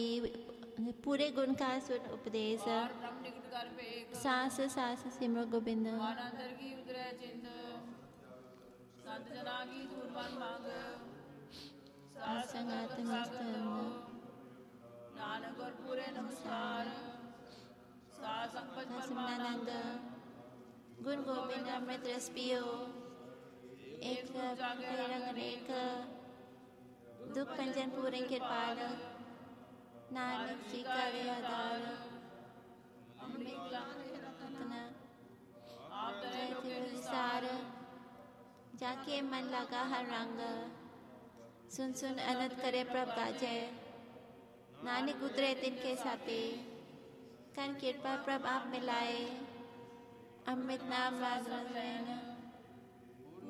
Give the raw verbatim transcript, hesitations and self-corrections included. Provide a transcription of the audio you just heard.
पूरे गुण का सुन उपदेश। सांस सांस सिमरो गोबिंद। की उतरे चिंत संत जना की दूर मन मांग। संगत मस्त नानक और पूरे नमस्कार। सार संपत परमानंद गुण गोविंद अमृत रस पियो। एक रंग अनेक दुख पंजन पूरे कृपाल। नानक जी का रे आधार। सार जाके मन लगा हर रंग। सुन सुन अनंत करे प्रभ गाजे। नानक उतरे तिनके साथे। कन कृपा प्रभ आप मिलाए। अमृत नाम राज रैन।